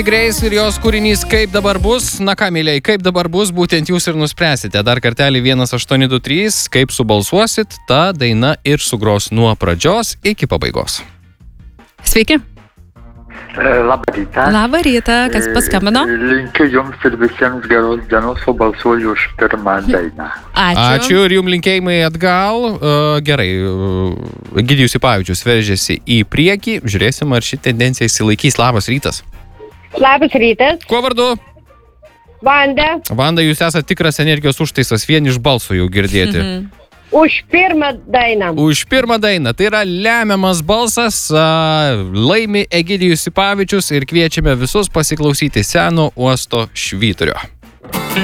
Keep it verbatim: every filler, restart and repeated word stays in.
Grace ir jos kūrinys Kaip dabar bus. Na ką, mėlyjei, kaip dabar bus, būtent jūs ir nuspręsite. Dar kartelį vienas aštuoni du trys, kaip subalsuosit, ta daina ir sugros nuo pradžios iki pabaigos. Sveiki. Labą rytą. Labą rytą, kas paskambino? Linkiu jums ir visiems geros dienos, o balsuoju už pirmą dainą. Ačiū. Ačiū ir jums linkėjimai atgal. Uh, gerai, uh, Egidijus Sipavičius veržėsi į priekį. Žiūrėsim, ar ši tendencija įsilaikys. Labas rytas. Labas rytas. Kuo vardu? Vanda. Vanda, jūs esate tikras energijos užtaisas, vien iš balso jau girdėti. Mhm. Už pirmą dainą. Už pirmą dainą. Tai yra lemiamas balsas. Uh, laimi Egidijus Sipavičius ir kviečiame visus pasiklausyti seno uosto švyturio.